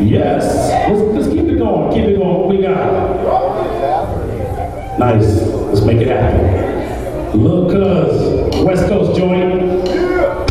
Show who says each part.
Speaker 1: Yes. Let's keep it going. Keep it going. What we got? Nice. Let's make it happen. Look, cuz West Coast joint.